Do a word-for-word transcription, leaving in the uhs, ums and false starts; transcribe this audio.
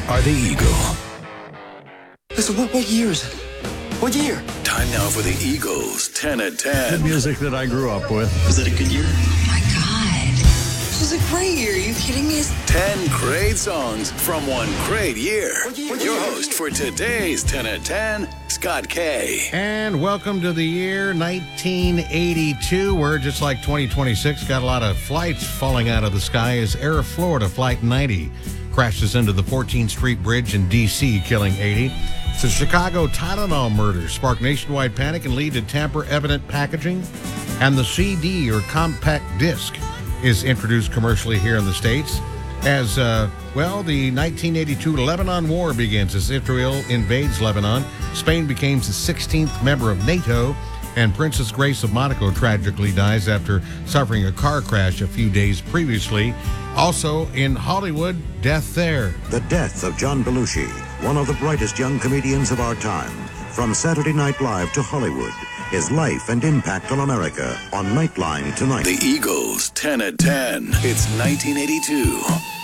are the Eagle. Listen, what, what year is it? What year? Time now for the Eagles ten at ten. The music that I grew up with. Was that a good year? Oh my God. This was a great year. Are you kidding me? ten great songs from one great year. What year? What Your year? host for today's ten at ten, Scott K. And welcome to the year nineteen eighty-two. We're just like twenty twenty-six. Got a lot of flights falling out of the sky as Air Florida Flight ninety crashes into the fourteenth Street Bridge in D C, killing eighty. The Chicago Tylenol murders sparked nationwide panic and lead to tamper-evident packaging. And the C D, or compact disc, is introduced commercially here in the States. As, uh, well, the nineteen eighty-two Lebanon War begins as Israel invades Lebanon. Spain becomes the sixteenth member of NATO. And Princess Grace of Monaco tragically dies after suffering a car crash a few days previously. Also in Hollywood, death there. The death of John Belushi, one of the brightest young comedians of our time. From Saturday Night Live to Hollywood, his life and impact on America on Nightline tonight. The Eagles ten at ten. It's nineteen eighty-two.